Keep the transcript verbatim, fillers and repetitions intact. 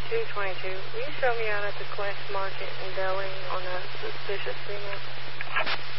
two twenty-two. Will you show me out at the Quest Market in Delhi on a suspicious female?